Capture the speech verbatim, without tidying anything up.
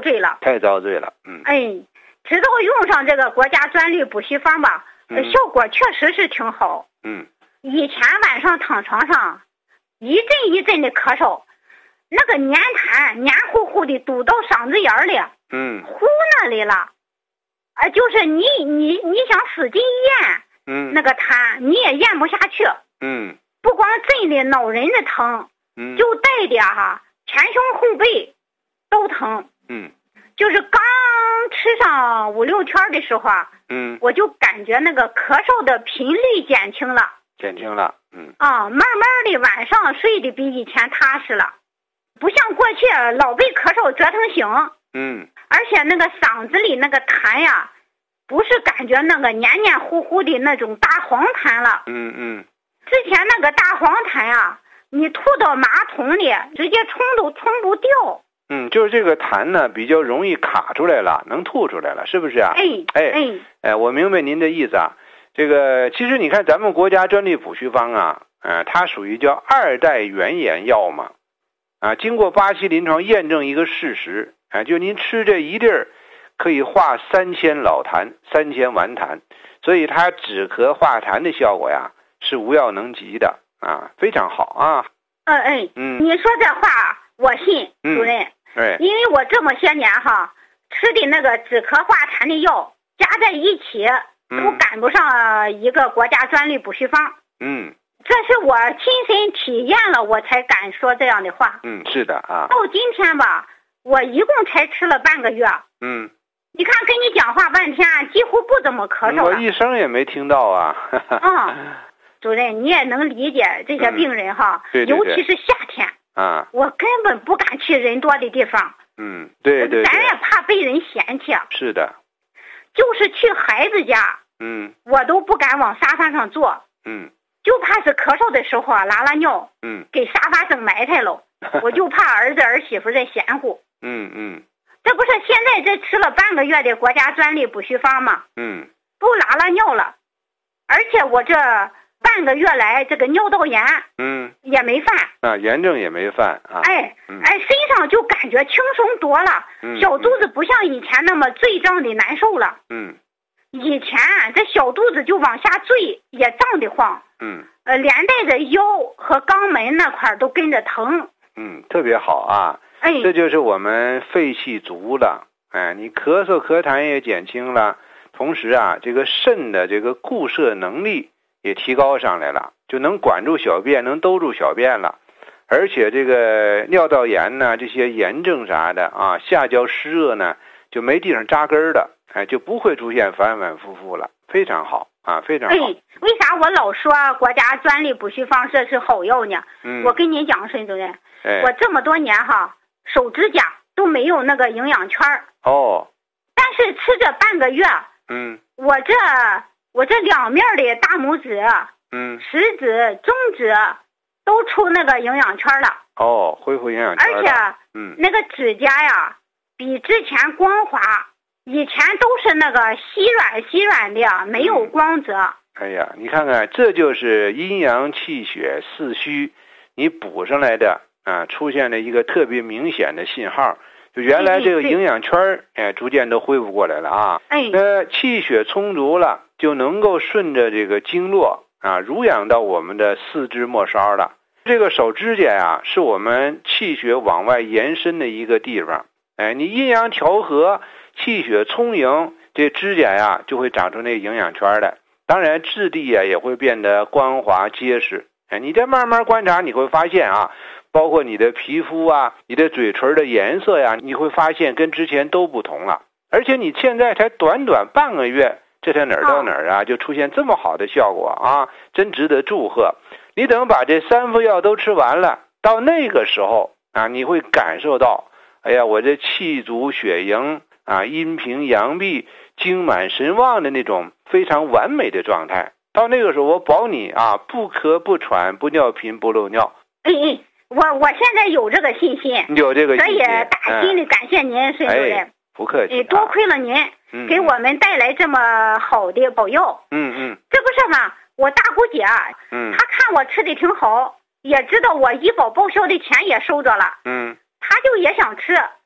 罪了， 太遭罪了。嗯， 哎，直到用上这个国家专利补虚方吧， 嗯、 效果确实是挺好。 嗯， 以前晚上躺床上，一阵一阵的咳嗽，那个黏痰黏糊糊的堵到嗓子眼里， 嗯， 呼那里了，啊，就是你你你想使劲咽， 嗯， 那个痰你也咽不下去。 嗯， 不光震的脑仁的疼， 嗯， 就带的哈前胸后背都疼。 嗯， 就是刚吃上五六天的时候啊， 嗯， 我就感觉那个咳嗽的频率减轻了， 减轻了。嗯， 啊，慢慢的晚上睡得比以前踏实了，不像过去老被咳嗽折腾醒。 嗯， 而且那个嗓子里那个痰呀，不是感觉那个黏黏糊糊的那种大黄痰了。 嗯嗯， 之前那个大黄痰啊，你吐到马桶里直接冲都冲不掉。 嗯，就是这个痰呢比较容易卡出来了，能吐出来了，是不是啊？ 哎哎哎哎，我明白您的意思啊。这个其实你看咱们国家专利补虚方啊，呃，它属于叫二代原研药嘛，啊，经过八期临床验证一个事实，啊，就您吃这一粒儿可以化三千老痰、三千顽痰，所以它止咳化痰的效果呀是无药能及的啊，非常好啊。 嗯哎， 嗯， 你说这话我信，主任。 嗯对， 因为我这么些年哈吃的那个止咳化痰的药加在一起，都赶不上一个国家专利补虚方。 嗯， 这是我亲身体验了，我才敢说这样的话。 嗯，是的啊。 到今天吧，我一共才吃了半个月。 嗯， 你看跟你讲话半天，几乎不怎么咳嗽了。 我一声也没听到啊。 嗯，主任你也能理解这些病人哈， 嗯、对对对， 尤其是夏天。 啊， 我根本不敢去人多的地方。 嗯，对对对， 咱也怕被人嫌弃。 是的， 就是去孩子家， 嗯， 我都不敢往沙发上坐， 嗯， 就怕是咳嗽的时候啊拉拉尿， 嗯， 给沙发整埋汰了，我就怕儿子儿媳妇在嫌乎。 嗯嗯， 这不是现在这吃了半个月的国家专利补虚方吗？ 嗯， 不拉拉尿了，而且我这半个月来这个尿道炎， 嗯， 也没犯啊，炎症也没犯啊。 哎， 嗯、 哎，身上就感觉轻松多了， 嗯、 小肚子不像以前那么坠胀的难受了。 嗯， 以前这小肚子就往下坠，也胀得慌。 嗯， 呃，连带着腰和肛门那块都跟着疼。 嗯，特别好啊。 哎， 这就是我们肺气足了。哎，你咳嗽咳痰也减轻了，同时啊，这个肾的这个固摄能力也提高上来了，就能管住小便，能兜住小便了。而且这个尿道炎呢，这些炎症啥的啊，下焦湿热呢，就没地方扎根了，哎，就不会出现反反复复了，非常好啊，非常好。 哎，为啥我老说国家专利补虚方这是好药呢？ 嗯， 我跟你讲，沈主任， 哎、 我这么多年哈，手指甲都没有那个营养圈儿。 哦。 但是吃这半个月， 嗯， 我这我这两面的大拇指， 嗯， 食指、中指都出那个营养圈了。 哦，恢复营养圈了。 而且， 嗯， 那个指甲呀，比之前光滑，以前都是那个稀软稀软的，没有光泽。 嗯、哎呀，你看看，这就是阴阳气血四虚，你补上来的啊，出现了一个特别明显的信号。就原来这个营养圈哎，逐渐都恢复过来了啊。 哎， 那气血充足了，就能够顺着这个经络啊，濡养到我们的四肢末梢了。这个手指甲呀，是我们气血往外延伸的一个地方。哎，你阴阳调和，气血充盈，这指甲呀就会长出那营养圈来。当然，质地呀也会变得光滑结实。哎，你再慢慢观察，你会发现啊。包括你的皮肤啊，你的嘴唇的颜色呀，你会发现跟之前都不同了。而且你现在才短短半个月，这才哪儿到哪儿啊，就出现这么好的效果啊，真值得祝贺。你等把这三副药都吃完了，到那个时候啊，你会感受到，哎呀，我这气足血盈啊，阴平阳闭，精满神旺的那种非常完美的状态。到那个时候，我保你啊，不咳不喘，不尿频，不漏尿。 哎哎。我我现在有这个信心， 有这个信心， 所以大心里感谢您，沈主任。 哎，不客气、啊。 多亏了您， 嗯、 给我们带来这么好的保佑。 嗯嗯。 这不是嘛？我大姑姐， 嗯， 她看我吃的挺好，也知道我医保报销的钱也收着了。 嗯。 她就也想吃，